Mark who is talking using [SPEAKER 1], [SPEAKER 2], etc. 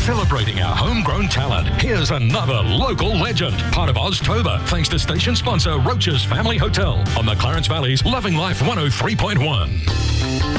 [SPEAKER 1] Celebrating our homegrown talent, here's another local legend. Part of Oztober, thanks to station sponsor Roach's Family Hotel on the Clarence Valley's Loving Life 103.1.